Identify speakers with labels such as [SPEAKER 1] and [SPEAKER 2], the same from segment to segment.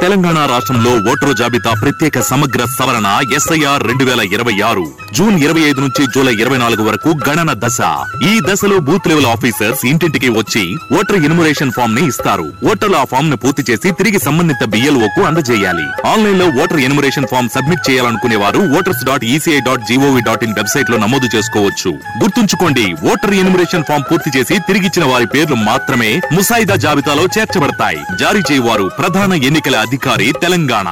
[SPEAKER 1] తెలంగాణ రాష్ట్రంలో ఓటరు జాబితా ప్రత్యేక సమగ్ర సవరణ ఎస్ఐఆర్ 2026 జూన్ 25 నుంచి జూలై 24 వరకు గణన దశ. ఈ దశలో బూత్ లెవెల్ ఆఫీసర్స్ ఇంటింటికి వచ్చి ఓటర్ ఎన్యుమరేషన్ ఫామ్ ని ఇస్తారు. ఓటర్లు ఆ ఫామ్ ను పూర్తి చేసి తిరిగి సంబంధిత BLO కు అందజేయాలి. ఆన్లైన్ లో ఓటర్ ఎన్యుమరేషన్ ఫామ్ సబ్మిట్ చేయాలనుకునే వారు voters.eci.gov.in వెబ్సైట్ లో నమోదు చేసుకోవచ్చు. గుర్తుంచుకోండి, ఓటర్ ఎన్యుమరేషన్ ఫామ్ పూర్తి చేసి తిరిగిచ్చిన వారి పేర్లు మాత్రమే ముసాయిదా జాబితాలో చేర్చబడతాయి. జారీ చేయవారు ప్రధాన ఎన్నికల అధికారి, తెలంగాణ.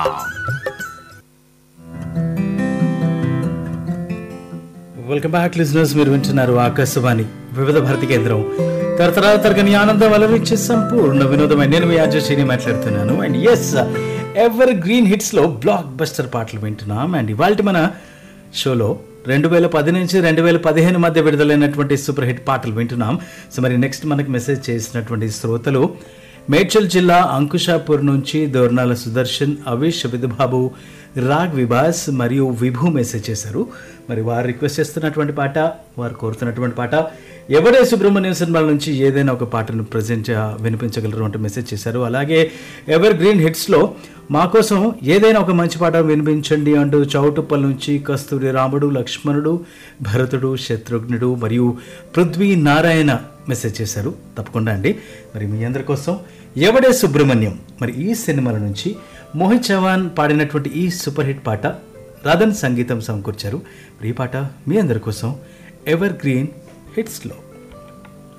[SPEAKER 2] Welcome back listeners. మీరు వింటున్నారు ఆకాశవాణి వివిధ భారతి కేంద్రం. తరతరాల తరగని ఆనందం అలరించే సంపూర్ణ వినోదమైన నేను మీ ఆర్జేని మాట్లాడుతున్నాను. And yes, ever green hits లో బ్లాక్ బస్టర్ పాటలు వింటున్నాం. అండ్ ఇవాళ మన షోలో 2010 నుంచి 2015 మధ్య విడుదలైనటువంటి సూపర్ హిట్ పాటలు వింటున్నాం. సో మరి నెక్స్ట్ మనకి మెసేజ్ చేసినటువంటి శ్రోతలు మేడ్చల్ జిల్లా అంకుషాపూర్ నుంచి దోర్నాల సుదర్శన్, అవిష్, విధుబాబు, రాగ్ విభాస్ మరియు విభు మెసేజ్ చేశారు. మరి వారు రిక్వెస్ట్ చేస్తున్నటువంటి పాట, వారు కోరుతున్నటువంటి పాట ఎవడే సుబ్రహ్మణ్యం సినిమాల నుంచి ఏదైనా ఒక పాటను వినిపించగలరు అంటూ మెసేజ్ చేశారు. అలాగే ఎవర్ గ్రీన్ హిట్స్లో మా కోసం ఏదైనా ఒక మంచి పాట వినిపించండి అంటూ చౌటుప్పల్ నుంచి కస్తూరి రాముడు, లక్ష్మణుడు, భరతుడు, శత్రుఘ్నుడు మరియు పృథ్వీ నారాయణ మెసేజ్ చేశారు. తప్పకుండా అండి. మరి మీ అందరి కోసం ఎవడే సుబ్రహ్మణ్యం, మరి ఈ సినిమాల నుంచి మోహిత్ చౌహాన్ పాడినటువంటి ఈ సూపర్ హిట్ పాట రాధన్ సంగీతం సమకూర్చారు. మరి ఈ పాట మీ అందరి కోసం ఎవర్ గ్రీన్ హిట్స్లో.